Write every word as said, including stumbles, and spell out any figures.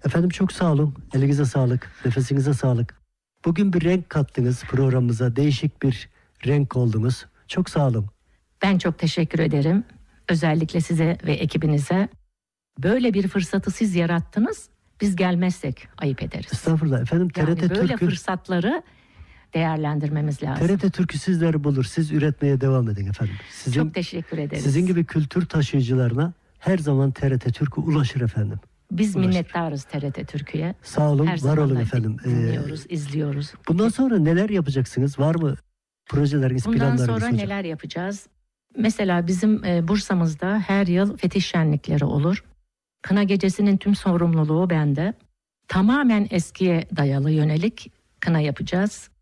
Efendim çok sağ olun. Elinize sağlık, nefesinize sağlık. Bugün bir renk kattınız programımıza. Değişik bir renk oldunuz. Çok sağ olun. Ben çok teşekkür ederim. Özellikle size ve ekibinize. Böyle bir fırsatı siz yarattınız. Biz gelmezsek ayıp ederiz. Estağfurullah. Efendim T R T yani böyle Türk'ü, fırsatları değerlendirmemiz lazım. T R T Türk'ü sizleri bulur. Siz üretmeye devam edin efendim. Sizin, çok teşekkür ederiz. Sizin gibi kültür taşıyıcılarına her zaman T R T Türk'ü ulaşır efendim. Biz Ulaşır. minnettarız T R T Türk'üye. Sağ olun, her var olun zaman efendim. Dinliyoruz, ee, izliyoruz. Bundan sonra neler yapacaksınız? Var mı projeleriniz, Bundan planlarınız sonra hocam? neler yapacağız? Mesela bizim e, Bursa'mızda her yıl fetih şenlikleri olur. Kına Gecesi'nin tüm sorumluluğu bende. Tamamen eskiye dayalı yönelik kına yapacağız.